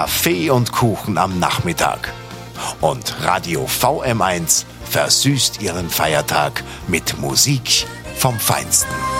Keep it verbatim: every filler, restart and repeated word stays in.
Kaffee und Kuchen am Nachmittag. Und Radio V M eins versüßt Ihren Feiertag mit Musik vom Feinsten.